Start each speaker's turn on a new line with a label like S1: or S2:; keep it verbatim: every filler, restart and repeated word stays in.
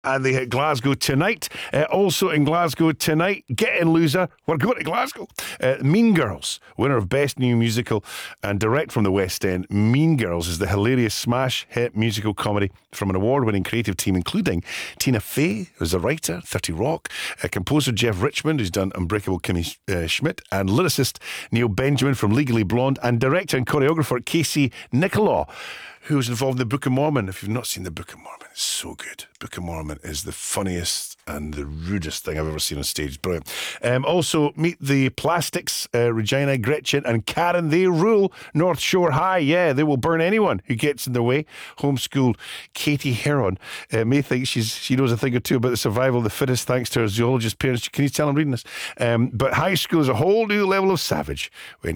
S1: And they hit Glasgow tonight. Uh, also in Glasgow tonight, Get In Loser, we're going to Glasgow. Uh, Mean Girls, winner of Best New Musical and direct from the West End. Mean Girls is the hilarious smash hit musical comedy from an award-winning creative team including Tina Fey, who's a writer, thirty Rock, uh, composer Jeff Richmond, who's done Unbreakable Kimmy uh, Schmidt, and lyricist Neil Benjamin from Legally Blonde, and director and choreographer Casey Nicholaw, who was involved in the Book of Mormon. If you've not seen the Book of Mormon, it's so good. Book of Mormon is the funniest and the rudest thing I've ever seen on stage. Brilliant. Um, also, meet the Plastics, uh, Regina, Gretchen and Karen. They rule North Shore High. Yeah, they will burn anyone who gets in their way. Homeschooled Katie Heron uh, may think she's she knows a thing or two about the survival of the fittest thanks to her zoologist parents. Can you tell I'm reading this? Um, but high school is a whole new level of savage when